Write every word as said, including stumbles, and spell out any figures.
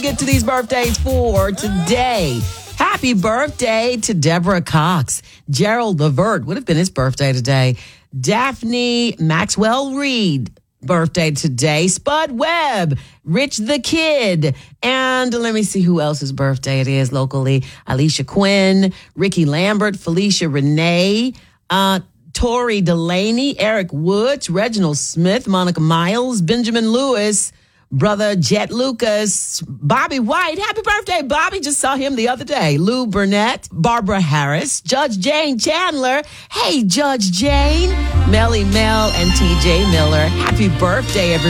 Get to these birthdays for today. Happy birthday to Deborah Cox. Gerald Levert would have been his birthday today. Daphne Maxwell Reed, birthday today. Spud Webb, Rich the Kid. And let me see who else's birthday it is locally. Alicia Quinn, Ricky Lambert, Felicia Renee, uh, Tori Delaney, Eric Woods, Reginald Smith, Monica Miles, Benjamin Lewis, Brother Jet Lucas, Bobby White. Happy birthday, Bobby. Just saw him the other day. Lou Burnett, Barbara Harris, Judge Jane Chandler. Hey, Judge Jane. Melly Mel and T J Miller. Happy birthday, everyone.